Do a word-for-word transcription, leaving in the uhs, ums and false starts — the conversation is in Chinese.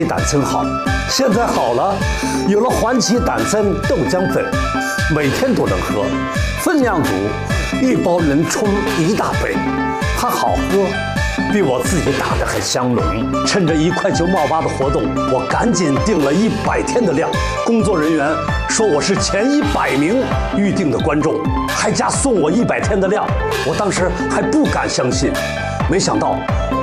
胆参好，现在好了，有了环旗胆参豆浆粉，每天都能喝，分量足，一包能冲一大杯。它好喝，比我自己打的还香浓。趁着一块九毛八的活动，我赶紧订了一百天的量。工作人员说我是前一百名预定的观众，还加送我一百天的量。我当时还不敢相信，没想到。